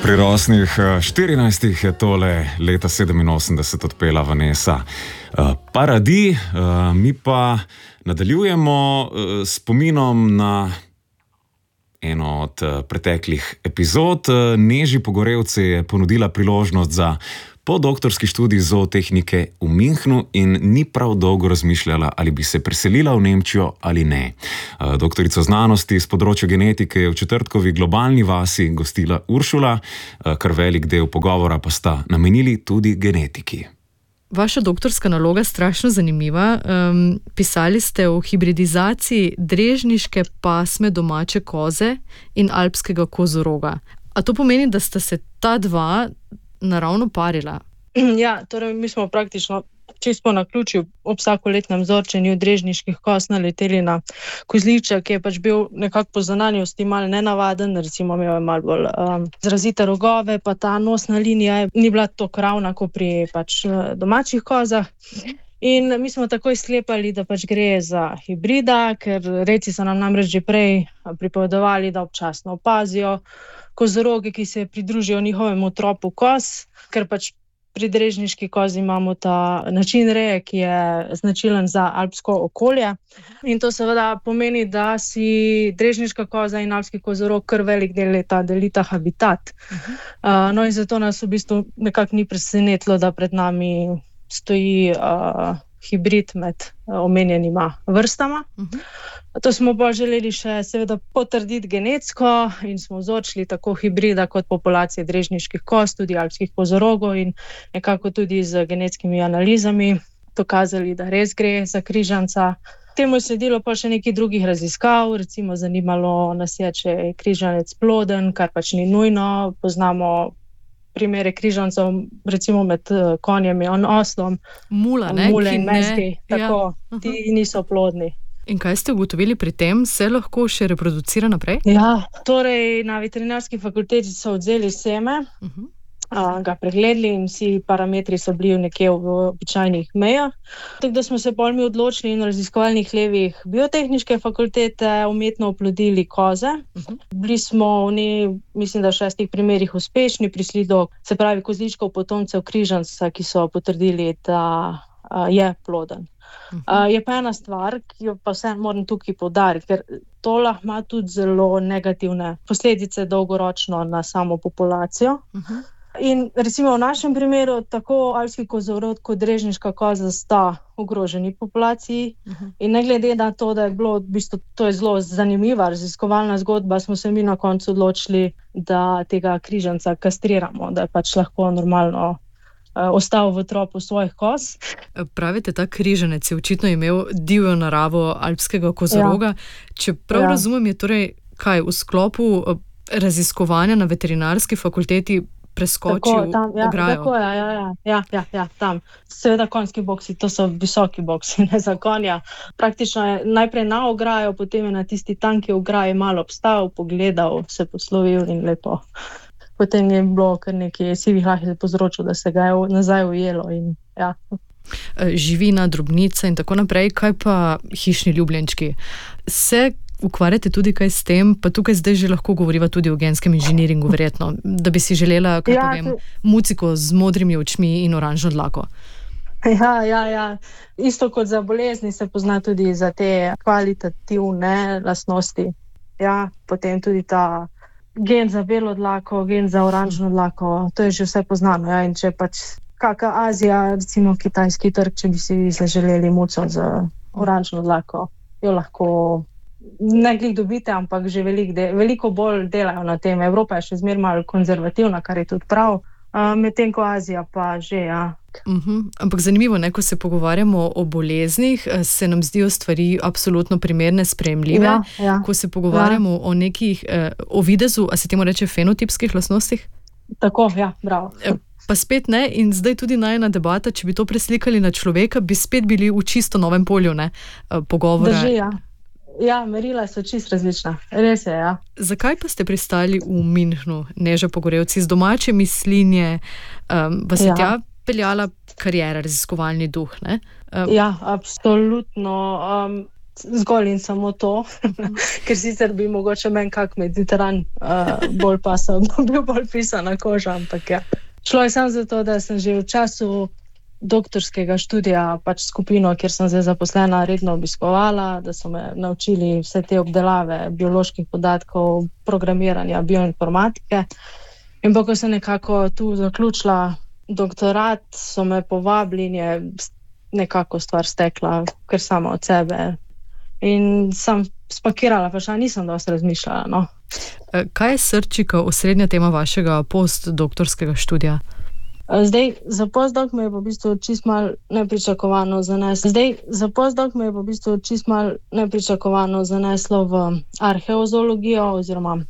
Pri rosnih 14 je tole leta 87 odpela Vanessa Paradis, mi pa nadaljujemo s spominom na eno od preteklih epizod. Neži Pogorevci je ponudila priložnost za podoktorski študij zootehnike v Münchnu in ni prav dolgo razmišljala, ali bi se preselila v Nemčijo ali ne. Doktorico znanosti z področja genetike je v četrtkovi globalni vasi gostila Uršula, kar velik del pogovora pa sta namenili tudi genetiki. Vaša doktorska naloga je strašno zanimiva. Pisali ste o hibridizaciji drežniške pasme domače koze in alpskega kozoroga. A to pomeni, da sta se ta dva naravno parila? Ja, torej mi smo praktično čisto na naključju ob vsakoletnem vzorčenju drežniških koz naleteli na kozliča, ki je pač bil nekako po zunanjosti malo nenavaden, recimo imel je malo bolj izrazite rogove, pa ta nosna linija ni bila tako ravna kot pri pač domačih kozah. In mi smo takoj sklepali, da pač gre za hibrida, ker reci so nam namreč že prej pripovedovali, da občasno opazijo kozoroge, ki se pridružijo njihovemu tropu koz, ker pač pri drežniški kozi imamo ta način reje, ki je značilen za alpsko okolje. In to seveda pomeni, da si drežniška koza in alpski kozorog kar velik del leta delita habitat. No in zato nas v bistvu nekako ni presenetilo, da pred nami stoji hibrid med omenjenima vrstama. To smo pa želeli še seveda potrditi genetsko in smo vzorčili tako hibrida kot populacije drežniških koz, tudi alpskih kozorogov in nekako tudi z genetskimi analizami dokazali, da res gre za križanca. Temu je sledilo pa še nekaj drugih raziskav, recimo zanimalo nas je, če je križanec ploden, kar pač ni nujno. Poznamo primere križancev, recimo med konjem in oslom. Mule in mezgi, tako, ti niso plodni. In kaj ste ugotovili pri tem? Se lahko še reproducira naprej? Ja, torej na veterinarski fakulteti so vzeli seme, ga pregledali in vsi parametri so bili nekje v običajnih mejah. Tako da smo se pol mi odločili in v raziskovalnih hlevih biotehniške fakultete umetno oplodili koze. Bili smo mislim, da v 6 primerih uspešni, prišli do, se pravi, kozličkov potomcev križanca, ki so potrdili, da je ploden. Je pa ena stvar, ki jo pa vse moram tukaj poudariti, ker to lahko ima tudi zelo negativne posledice dolgoročno na samo populacijo. In recimo v našem primeru tako alpski kozorog kot drežniška koza sta ogroženi populaciji. In ne glede na to, da je bilo v bistvu to je zelo zanimiva raziskovalna zgodba, smo se mi na koncu odločili, da tega križanca kastriramo, da je pač lahko normalno ostal v tropu svojih koz. Pravite, ta križanec je očitno imel divjo naravo alpskega kozoroga. Če prav razumem, je torej kaj v sklopu raziskovanja na veterinarski fakulteti preskočil ograjo? Tako, ja, tam. Seveda konjski boksi, to so visoki boksi, ne za konja. Praktično je najprej na ograjo, potem je na tisti tanki ograji malo obstal, pogledal, se poslovil in lepo. Potem je bilo kar nekaj sivih lahko povzročil, da se ga je nazaj ujelo. In, ja. Živina, drobnica in tako naprej. Kaj pa hišni ljubljenčki? Se ukvarjate tudi kaj s tem? Pa tukaj zdaj že lahko govoriva tudi o genskem inženiringu, verjetno. Da bi si želela, muciko z modrimi očmi in oranžno dlako. Ja. Isto kot za bolezni se pozna tudi za te kvalitativne lastnosti. Ja, potem tudi ta gen za belo dlako, gen za oranžno dlako, to je že vse poznano. Ja? In če pač kakšna Azija, recimo kitajski trg, če bi si zaželeli muco z oranžno dlako, jo lahko ne glih dobite, ampak že veliko bolj delajo na tem. Evropa je še zmeraj malo konzervativna, kar je tudi prav, medtem ko Azija pa že, ja. Ampak zanimivo, ko se pogovarjamo o boleznih, se nam zdijo stvari absolutno primerne, sprejemljive. Ko se pogovarjamo o nekih, o videzu, a se temu reče fenotipskih lastnostih? Tako, ja, bravo. Pa spet ne, in zdaj tudi najina debata, če bi to preslikali na človeka, bi spet bili v čisto novem polju, pogovora. Drži, ja. Ja, merila so čisto različna. Res je, ja. Zakaj pa ste pristali v Münchnu, Neža Pogorevci, z domače mislinje, vas je tja peljala kariera, raziskovalni duh, ne? Ja, absolutno. zgolj in samo to, ker sicer bi mogoče meni kak mediteran bolj pasal, bil bolj pisana koža, ampak ja. Šlo je samo zato, da sem že v času doktorskega študija pač skupino, kjer sem zdaj zaposlena, redno obiskovala, da so me naučili vse te obdelave bioloških podatkov, programiranja, bioinformatike. In ko sem nekako tu zaključila doktorat, so me povabili in je nekako stvar stekla kar sama od sebe. In sem spakirala, pa še nisem dosti razmišljala. No. Kaj je srčika, osrednja tema vašega postdoktorskega študija? Zdaj, za postdoc me je v bistvu čist malo nepričakovano zaneslo v arheozoologijo oziroma